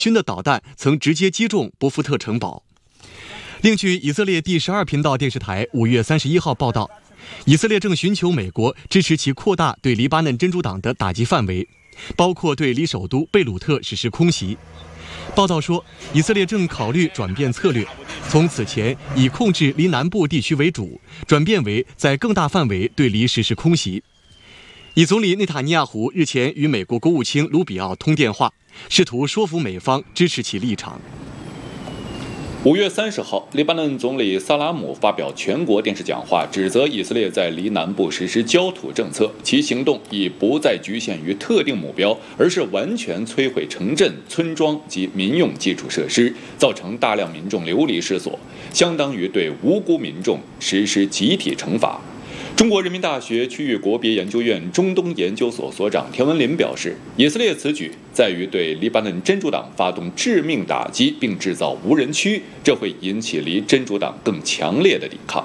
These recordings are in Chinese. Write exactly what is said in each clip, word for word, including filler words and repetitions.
军的导弹曾直接击中博福特城堡。另据以色列第十二频道电视台五月三十一号报道，以色列正寻求美国支持其扩大对黎巴嫩真主党的打击范围，包括对离首都贝鲁特实施空袭。报道说，以色列正考虑转变策略，从此前以控制离南部地区为主，转变为在更大范围对离实施空袭。以总理内塔尼亚胡日前与美国国务卿卢比奥通电话，试图说服美方支持其立场。 五月三十号，黎巴嫩总理萨拉姆发表全国电视讲话，指责以色列在黎南部实施焦土政策，其行动已不再局限于特定目标，而是完全摧毁城镇、村庄及民用基础设施，造成大量民众流离失所，相当于对无辜民众实施集体惩罚。中国人民大学区域国别研究院中东研究所所长田文林表示，以色列此举在于对黎巴嫩真主党发动致命打击，并制造无人区，这会引起离真主党更强烈的抵抗。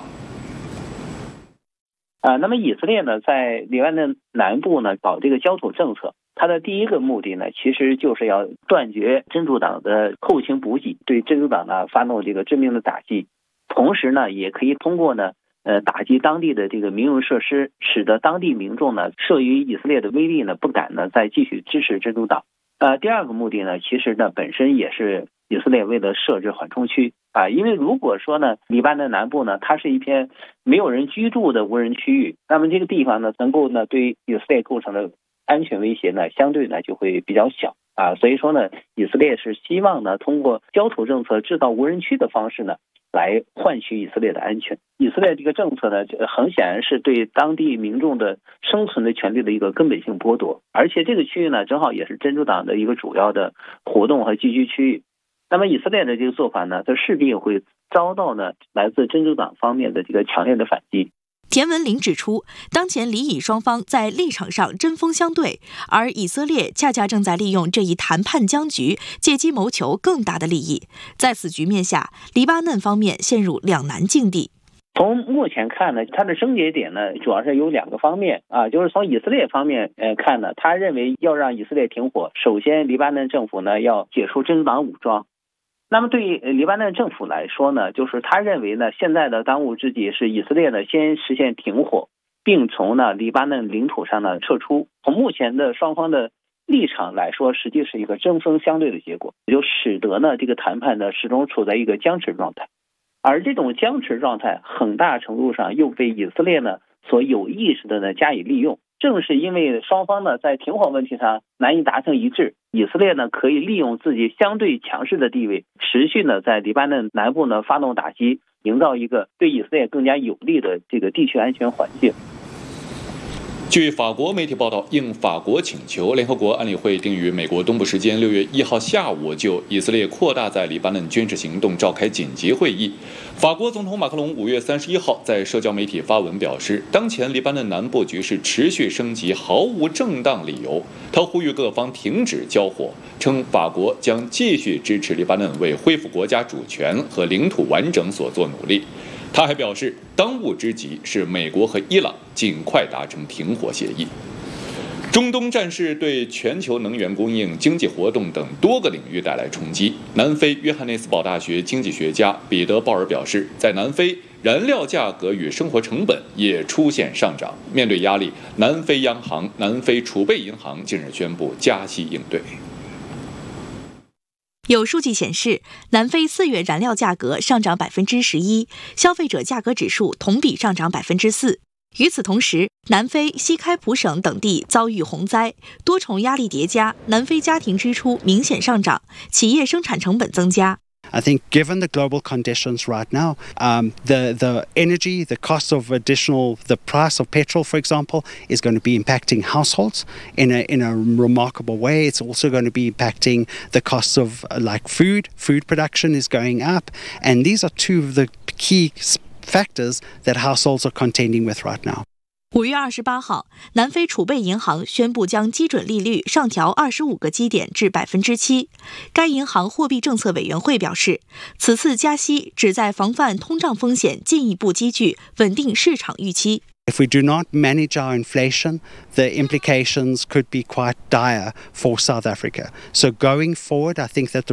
啊，那么以色列呢，在黎巴嫩南部呢搞这个焦土政策，它的第一个目的呢，其实就是要断绝真主党的后勤补给，对真主党呢发动这个致命的打击，同时呢，也可以通过呢。呃，打击当地的这个民用设施，使得当地民众呢，慑于以色列的威力呢，不敢呢再继续支持真主党。呃，第二个目的呢，其实呢本身也是以色列为了设置缓冲区啊，因为如果说呢，黎巴嫩南部呢，它是一片没有人居住的无人区域，那么这个地方呢，能够呢对以色列构成的安全威胁呢，相对呢就会比较小啊。所以说呢，以色列是希望呢，通过焦土政策制造无人区的方式呢。来换取以色列的安全。以色列这个政策呢，很显然是对当地民众的生存的权利的一个根本性剥夺，而且这个区域呢，正好也是真主党的一个主要的活动和聚居区域。那么以色列的这个做法呢，它势必会遭到呢来自真主党方面的这个强烈的反击。 田文林指出，当前黎以双方在立场上针锋相对，而以色列恰恰正在利用这一谈判僵局，借机谋求更大的利益。在此局面下，黎巴嫩方面陷入两难境地。 从目前看呢，它的症结点呢，主要是有两个方面啊，就是从以色列方面呃看呢，他认为要让以色列停火，首先黎巴嫩政府呢要解除真主党武装。那么对于黎巴嫩政府来说呢，就是他认为呢，现在的当务之急是以色列呢先实现停火，并从呢黎巴嫩领土上呢撤出。从目前的双方的立场来说，实际是一个针锋相对的结果，也就使得呢这个谈判呢始终处在一个僵持状态。而这种僵持状态很大程度上又被以色列呢所有意识的呢加以利用。正是因为双方呢在停火问题上难以达成一致，以色列呢可以利用自己相对强势的地位，持续呢在黎巴嫩南部呢发动打击，营造一个对以色列更加有利的这个地区安全环境。 据法国媒体报道，应法国请求，联合国安理会定于美国东部时间六月一号下午就以色列扩大在黎巴嫩军事行动召开紧急会议。法国总统马克龙五月三十一号在社交媒体发文表示，当前黎巴嫩南部局势持续升级，毫无正当理由。他呼吁各方停止交火，称法国将继续支持黎巴嫩为恢复国家主权和领土完整所做努力。他还表示，当务之急是美国和伊朗尽快达成停火协议。中东战事对全球能源供应、经济活动等多个领域带来冲击。南非约翰内斯堡大学经济学家彼得·鲍尔表示，在南非，燃料价格与生活成本也出现上涨。面对压力，南非央行、南非储备银行近日宣布加息应对。 有数据显示，南非四月燃料价格上涨百分之十一，消费者价格指数同比上涨百分之四。与此同时，南非西开普省等地遭遇洪灾，多重压力叠加，南非家庭支出明显上涨，企业生产成本增加。 I think given the global conditions right now, um, the, the energy, the cost of additional, the price of petrol, for example, is going to be impacting households in a, in a remarkable way. It's also going to be impacting the costs of uh, like food. Food production is going up. And these are two of the key factors that households are contending with right now. 五月二十八号，南非储备银行宣布将基准利率上调二十五个基点至百分之七。该银行货币政策委员会表示，此次加息旨在防范通胀风险进一步积聚，稳定市场预期。 If we do not manage our inflation, the implications could be quite dire for South Africa. So going forward, I think that the